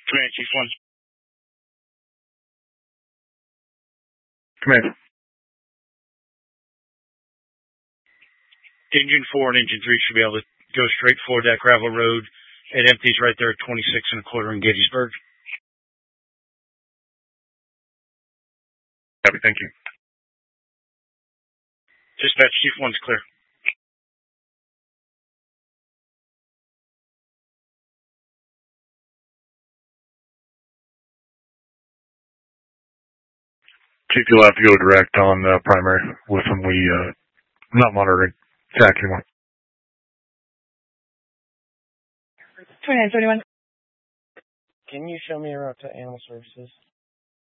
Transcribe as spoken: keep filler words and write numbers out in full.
Command, Chief one. Command. Engine four and engine three should be able to go straight forward that gravel road. It empties right there at twenty-six and a quarter in Gettysburg. Copy, thank you. Dispatch, Chief one's clear. Chief, you'll have to go direct on uh, primary with them. We, uh, not monitoring T A C anymore. twenty-nine thirty-one. Can you show me a route to Animal Services?